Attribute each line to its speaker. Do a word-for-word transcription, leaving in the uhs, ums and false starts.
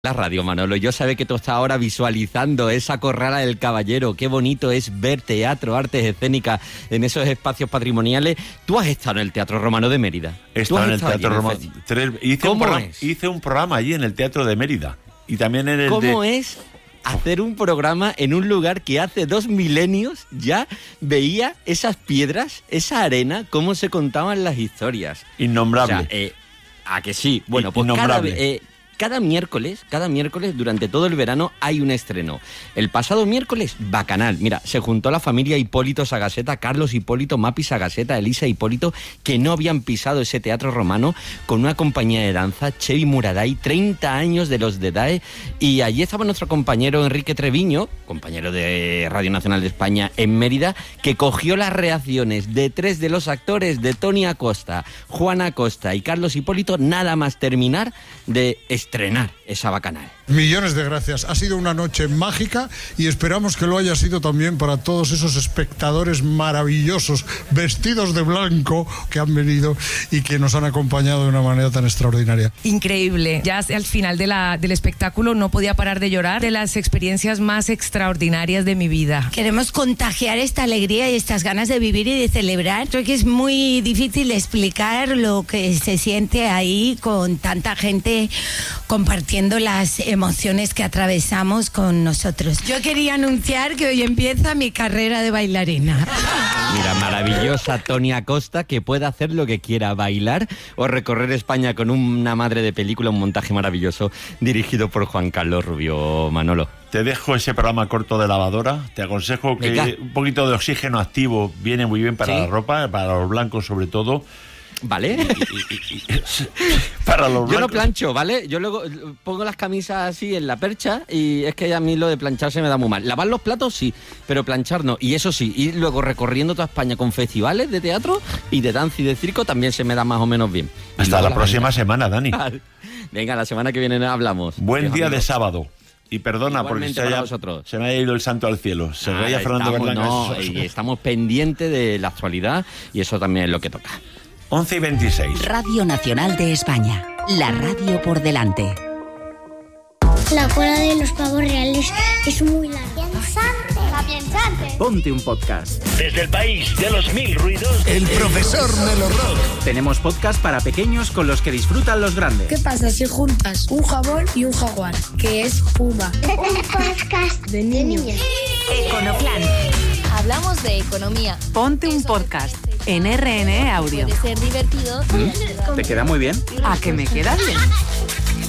Speaker 1: La radio, Manolo, yo sé que tú estás ahora visualizando esa Corrala del Caballero, qué bonito es ver teatro, artes escénicas en esos espacios patrimoniales. Tú has estado en el Teatro Romano de Mérida.
Speaker 2: He estado en el Teatro Romano. Hice,
Speaker 1: ¿Cómo
Speaker 2: un
Speaker 1: es?
Speaker 2: hice un programa allí en el Teatro de Mérida. Y también en el
Speaker 1: ¿Cómo
Speaker 2: de...
Speaker 1: es hacer un programa en un lugar que hace dos milenios ya veía esas piedras, esa arena, cómo se contaban las historias?
Speaker 2: Innombrable.
Speaker 1: O sea, eh, ¿a que sí? Bueno, pues
Speaker 2: Innombrable.
Speaker 1: cada... Eh, Cada miércoles, cada miércoles, durante todo el verano, hay un estreno. El pasado miércoles, Bacanal. Mira, se juntó la familia Hipólito Sagaseta, Carlos Hipólito, Mapi Sagaseta, Elisa Hipólito, que no habían pisado ese teatro romano, con una compañía de danza, Chevy Muraday, treinta años de los de D A E. Y allí estaba nuestro compañero Enrique Treviño, compañero de Radio Nacional de España en Mérida, que cogió las reacciones de tres de los actores, de Tony Acosta, Juan Acosta y Carlos Hipólito, nada más terminar de estrenar esa Bacanal.
Speaker 3: Millones de gracias. Ha sido una noche mágica y esperamos que lo haya sido también para todos esos espectadores maravillosos, vestidos de blanco, que han venido y que nos han acompañado de una manera tan extraordinaria.
Speaker 4: Increíble. Ya al final de la, del espectáculo no podía parar de llorar, de las experiencias más extraordinarias de mi vida.
Speaker 5: Queremos contagiar esta alegría y estas ganas de vivir y de celebrar. Creo que es muy difícil explicar lo que se siente ahí con tanta gente compartiendo las emociones que atravesamos con nosotros. Yo quería anunciar que hoy empieza mi carrera de bailarina.
Speaker 1: Mira, maravillosa Tony Acosta, que puede hacer lo que quiera, bailar o recorrer España con una madre de película, un montaje maravilloso dirigido por Juan Carlos Rubio. Manolo.
Speaker 2: Te dejo ese programa corto de lavadora. Te aconsejo que
Speaker 1: Venga.
Speaker 2: un poquito de oxígeno activo viene muy bien para
Speaker 1: ¿Sí?
Speaker 2: la ropa, para los blancos sobre todo.
Speaker 1: ¿Vale?
Speaker 2: Y, y, y, para los blancos.
Speaker 1: Yo no plancho, ¿vale? Yo luego pongo las camisas así en la percha y es que a mí lo de planchar se me da muy mal. Lavar los platos sí, pero planchar no. Y eso sí, ir luego recorriendo toda España con festivales de teatro y de danza y de circo también se me da más o menos bien. Y
Speaker 2: Hasta la,
Speaker 1: la
Speaker 2: próxima
Speaker 1: venga.
Speaker 2: semana, Dani.
Speaker 1: Venga, la semana que viene hablamos.
Speaker 2: Buen
Speaker 1: Adiós,
Speaker 2: día
Speaker 1: amigos.
Speaker 2: de sábado. Y perdona porque
Speaker 1: Igualmente
Speaker 2: se,
Speaker 1: para
Speaker 2: haya,
Speaker 1: vosotros.
Speaker 2: se me ha ido el santo al cielo. Se
Speaker 1: Ah,
Speaker 2: veía Fernando
Speaker 1: estamos,
Speaker 2: Berlanga.
Speaker 1: no, y estamos pendientes de la actualidad y eso también es lo que toca.
Speaker 2: once y veintiséis.
Speaker 6: Radio Nacional de España. La radio por delante.
Speaker 7: La cola de los pavos reales es muy larga.
Speaker 8: La pensante.
Speaker 9: Ponte un podcast.
Speaker 10: Desde el país de los mil ruidos.
Speaker 11: El profesor Melo Rock.
Speaker 9: Tenemos podcast para pequeños con los que disfrutan los grandes.
Speaker 12: ¿Qué pasa si juntas un jabón y un jaguar? Que es Puma.
Speaker 7: Un podcast
Speaker 12: de niños.
Speaker 6: Econoplan.
Speaker 8: Hablamos de economía.
Speaker 6: Ponte un podcast en R N E Audio.
Speaker 8: Puede ser divertido.
Speaker 9: ¿Te queda muy bien?
Speaker 6: ¿A que me queda bien?